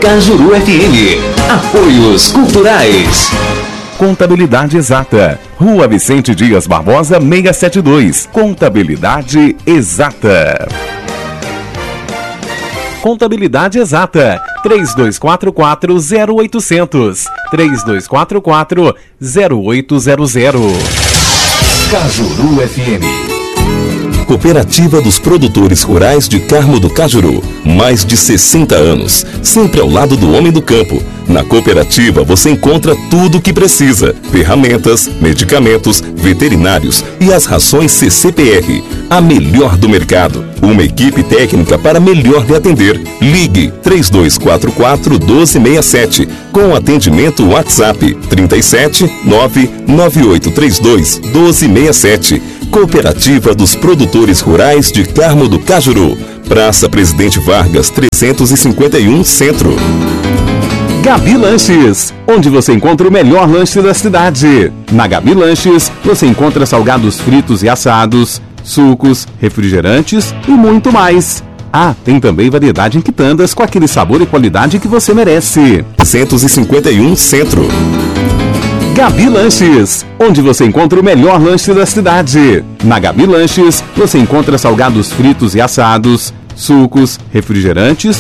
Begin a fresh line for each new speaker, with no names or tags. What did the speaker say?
Cajuru FM. Apoios culturais.
Contabilidade Exata. Rua Vicente Dias Barbosa, 672. Contabilidade Exata. Contabilidade Exata. 3244-0800. 3244-0800.
Cajuru FM.
Cooperativa dos Produtores Rurais de Carmo do Cajuru. Mais de 60 anos, sempre ao lado do homem do campo. Na cooperativa você encontra tudo o que precisa: ferramentas, medicamentos, veterinários e as rações CCPR. A melhor do mercado. Uma equipe técnica para melhor lhe atender. Ligue 3244-1267 com atendimento WhatsApp 37 99832 1267. Cooperativa dos Produtores Rurais de Carmo do Cajuru. Praça Presidente Vargas, 351 Centro.
Gabi Lanches, onde você encontra o melhor lanche da cidade. Na Gabi Lanches, você encontra salgados fritos e assados, sucos, refrigerantes e muito mais. Ah, tem também variedade em quitandas com aquele sabor e qualidade que você merece.
351 Centro.
Gabi Lanches, onde você encontra o melhor lanche da cidade. Na Gabi Lanches, você encontra salgados fritos e assados, sucos, refrigerantes